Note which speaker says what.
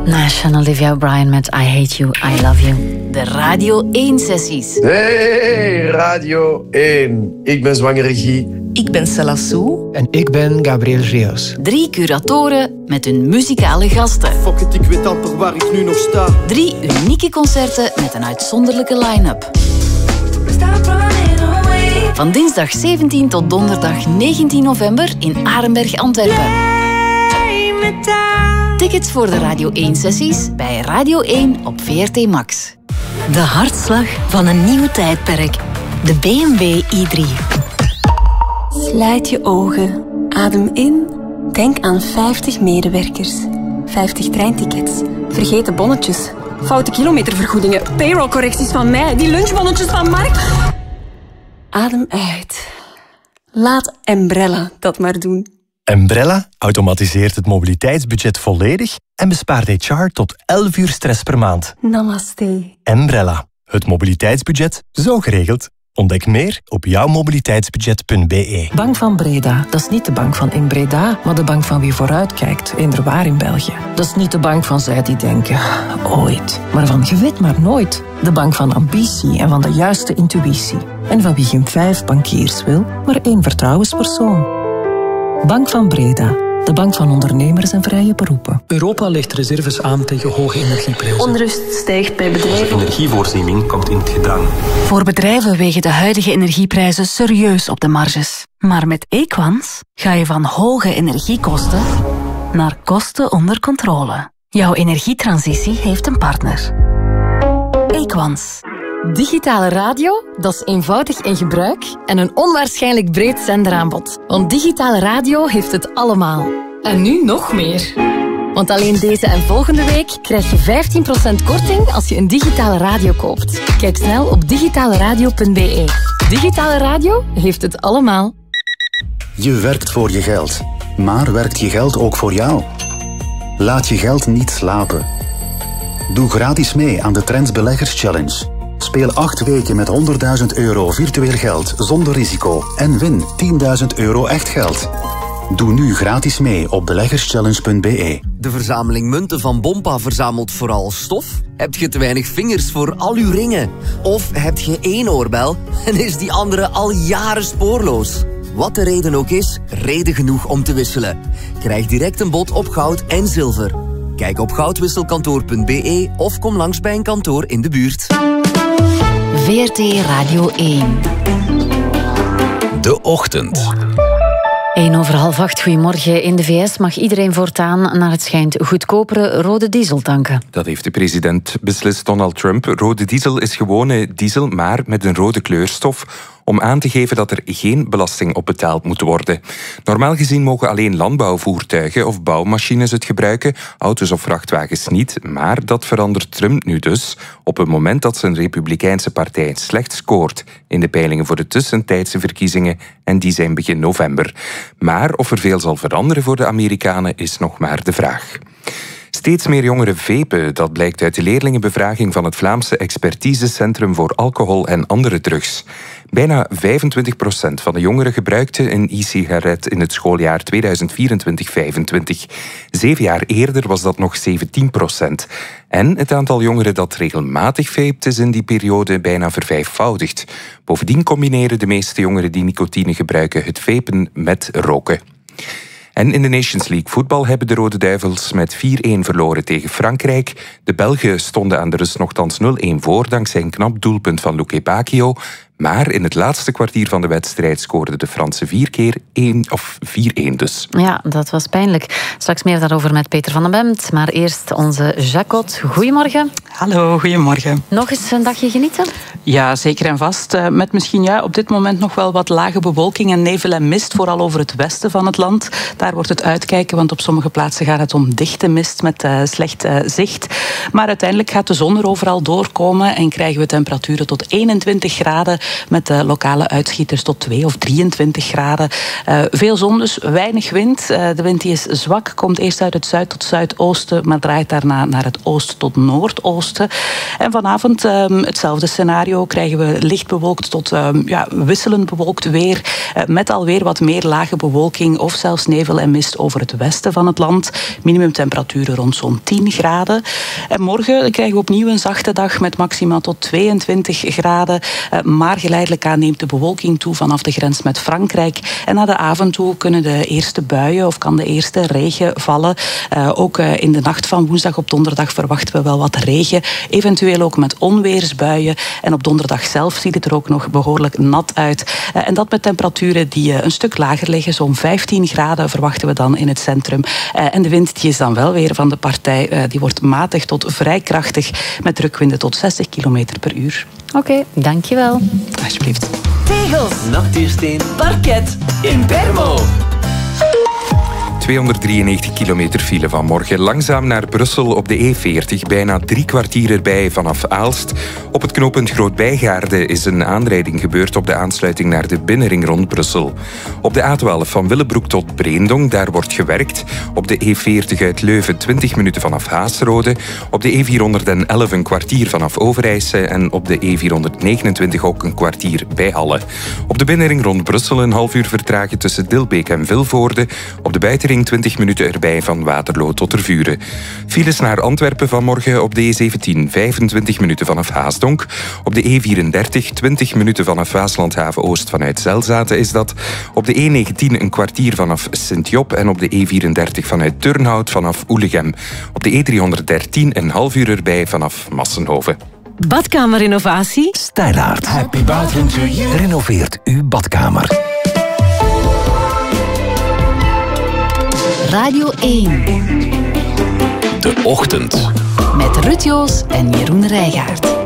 Speaker 1: Nash Olivia O'Brien met I Hate You, I Love You. De Radio 1-sessies.
Speaker 2: Hey, Radio 1. Ik ben zwangere Guy.
Speaker 3: Ik ben Céla Sou.
Speaker 4: En ik ben Gabriel Rios.
Speaker 1: 3 curatoren met hun muzikale gasten.
Speaker 5: Fuck it, ik weet amper waar ik nu nog sta.
Speaker 1: 3 unieke concerten met een uitzonderlijke line-up. Van dinsdag 17 tot donderdag 19 november in Arenberg, Antwerpen. Tickets voor de Radio 1-sessies bij Radio 1 op VRT Max. De hartslag van een nieuw tijdperk. De BMW i3.
Speaker 6: Sluit je ogen. Adem in. Denk aan 50 medewerkers. 50 treintickets. Vergeten bonnetjes. Foute kilometervergoedingen. Payrollcorrecties van mij. Die lunchbonnetjes van Mark. Adem uit. Laat Embrella dat maar doen.
Speaker 7: Embrella automatiseert het mobiliteitsbudget volledig en bespaart HR tot 11 uur stress per maand.
Speaker 6: Namaste.
Speaker 7: Embrella, het mobiliteitsbudget zo geregeld. Ontdek meer op jouwmobiliteitsbudget.be.
Speaker 3: Bank van Breda, dat is niet de bank van in Breda, maar de bank van wie vooruitkijkt, inderwaar in België. Dat is niet de bank van zij die denken, ooit, maar van je weet maar nooit. De bank van ambitie en van de juiste intuïtie. En van wie geen 5 bankiers wil, maar 1 vertrouwenspersoon. Bank van Breda, de bank van ondernemers en vrije beroepen.
Speaker 4: Europa legt reserves aan tegen hoge energieprijzen.
Speaker 6: Onrust stijgt bij bedrijven.
Speaker 8: Energievoorziening komt in het gedrang.
Speaker 1: Voor bedrijven wegen de huidige energieprijzen serieus op de marges. Maar met Equans ga je van hoge energiekosten naar kosten onder controle. Jouw energietransitie heeft een partner. Equans. Digitale radio, dat is eenvoudig in gebruik en een onwaarschijnlijk breed zenderaanbod. Want digitale radio heeft het allemaal. En nu nog meer. Want alleen deze en volgende week krijg je 15% korting als je een digitale radio koopt. Kijk snel op digitaleradio.be. Digitale radio heeft het allemaal.
Speaker 9: Je werkt voor je geld, maar werkt je geld ook voor jou? Laat je geld niet slapen. Doe gratis mee aan de Trends Beleggers Challenge. Speel 8 weken met €100.000 virtueel geld zonder risico en win €10.000 echt geld. Doe nu gratis mee op beleggerschallenge.be.
Speaker 10: De verzameling munten van Bompa verzamelt vooral stof? Heb je te weinig vingers voor al uw ringen? Of heb je 1 oorbel en is die andere al jaren spoorloos? Wat de reden ook is, reden genoeg om te wisselen. Krijg direct een bod op goud en zilver. Kijk op goudwisselkantoor.be of kom langs bij een kantoor in de buurt.
Speaker 1: VRT Radio 1.
Speaker 11: De Ochtend.
Speaker 1: 7:45, goedemorgen. In de VS mag iedereen voortaan naar het schijnt goedkopere rode diesel tanken.
Speaker 12: Dat heeft de president beslist, Donald Trump. Rode diesel is gewone diesel, maar met een rode kleurstof, om aan te geven dat er geen belasting op betaald moet worden. Normaal gezien mogen alleen landbouwvoertuigen of bouwmachines het gebruiken, auto's of vrachtwagens niet, maar dat verandert Trump nu dus, op het moment dat zijn Republikeinse partij slecht scoort in de peilingen voor de tussentijdse verkiezingen, en die zijn begin november. Maar of er veel zal veranderen voor de Amerikanen is nog maar de vraag. Steeds meer jongeren vapen, dat blijkt uit de leerlingenbevraging van het Vlaamse Expertisecentrum voor Alcohol en Andere Drugs. Bijna 25% van de jongeren gebruikte een e-sigaret in het schooljaar 2024-25. 7 jaar eerder was dat nog 17%. En het aantal jongeren dat regelmatig vapet is in die periode bijna vervijfvoudigd. Bovendien combineren de meeste jongeren die nicotine gebruiken het vapen met roken. En in de Nations League voetbal hebben de Rode Duivels met 4-1 verloren tegen Frankrijk. De Belgen stonden aan de rust nogthans 0-1 voor, dankzij een knap doelpunt van Luke Bacchio. Maar in het laatste kwartier van de wedstrijd scoorden de Fransen 4 keer 4-1 dus.
Speaker 1: Ja, dat was pijnlijk. Straks meer daarover met Peter van den Bemt. Maar eerst onze Jacot. Goedemorgen.
Speaker 13: Hallo, goedemorgen.
Speaker 1: Nog eens een dagje genieten?
Speaker 13: Ja, zeker en vast. Met misschien op dit moment nog wel wat lage bewolking en nevel en mist, vooral over het westen van het land. Daar wordt het uitkijken, want op sommige plaatsen gaat het om dichte mist met slecht zicht. Maar uiteindelijk gaat de zon er overal doorkomen en krijgen we temperaturen tot 21 graden met lokale uitschieters tot 2 of 23 graden. Veel zon dus, weinig wind. De wind die is zwak, komt eerst uit het zuid tot zuidoosten, maar draait daarna naar het oosten tot noordoosten. En vanavond hetzelfde scenario, krijgen we licht bewolkt tot wisselend bewolkt weer, met alweer wat meer lage bewolking of zelfs nevel en mist over het westen van het land. Minimumtemperaturen rond zo'n 10 graden. En morgen krijgen we opnieuw een zachte dag met maxima tot 22 graden. Maar geleidelijk aan neemt de bewolking toe vanaf de grens met Frankrijk. En na de avond toe kunnen de eerste buien of kan de eerste regen vallen. Ook in de nacht van woensdag op donderdag verwachten we wel wat regen. Eventueel ook met onweersbuien. En op donderdag zelf ziet het er ook nog behoorlijk nat uit. En dat met temperaturen die een stuk lager liggen. Zo'n 15 graden verwachten we dan in het centrum. En de wind die is dan wel weer van de partij. Die wordt matig tot vrij krachtig met drukwinden tot 60 km per uur.
Speaker 14: Oké, dankjewel.
Speaker 13: Alsjeblieft.
Speaker 15: Tegels, nachtuursteen, parket, in Bermo.
Speaker 12: 293 kilometer file vanmorgen. Langzaam naar Brussel op de E40. Bijna 3 kwartier erbij vanaf Aalst. Op het knooppunt Groot-Bijgaarde is een aanrijding gebeurd op de aansluiting naar de binnenring rond Brussel. Op de A12 van Willebroek tot Breendonk, daar wordt gewerkt. Op de E40 uit Leuven 20 minuten vanaf Haasrode. Op de E411 een kwartier vanaf Overijse. En op de E429 ook een kwartier bij Halle. Op de binnenring rond Brussel een half uur vertragen tussen Dilbeek en Vilvoorde. Op de buitenring 20 minuten erbij van Waterloo tot Tervuren. Files naar Antwerpen vanmorgen op de E17 25 minuten vanaf Haasdonk. Op de E34 20 minuten vanaf Waaslandhaven-Oost vanuit Zelzaten is dat. Op de E19 een kwartier vanaf Sint-Job en op de E34 vanuit Turnhout vanaf Oelegem. Op de E313 een half uur erbij vanaf Massenhoven.
Speaker 14: Badkamerinnovatie?
Speaker 11: Stijlaard.
Speaker 15: Happy bathroom to you.
Speaker 11: Renoveert uw badkamer.
Speaker 1: Radio 1.
Speaker 11: De Ochtend.
Speaker 1: Met Ruud Joos en Jeroen Rijgaard.